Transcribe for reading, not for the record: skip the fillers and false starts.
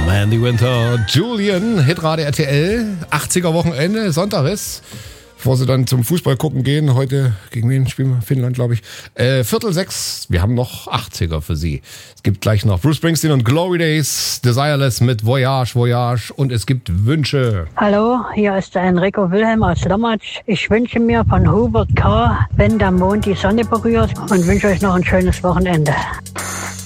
Mandy Winter, Julian, Hitradio RTL, 80er Wochenende, Sonntag ist, bevor sie dann zum Fußball gucken gehen. Heute, gegen wen spielen wir? Finnland, glaube ich. 5:45, wir haben noch 80er für Sie. Es gibt gleich noch Bruce Springsteen und Glory Days, Desireless mit Voyage, Voyage und es gibt Wünsche. Hallo, hier ist der Enrico Wilhelm aus Lommatsch. Ich wünsche mir von Hubert K., wenn der Mond die Sonne berührt und wünsche euch noch ein schönes Wochenende.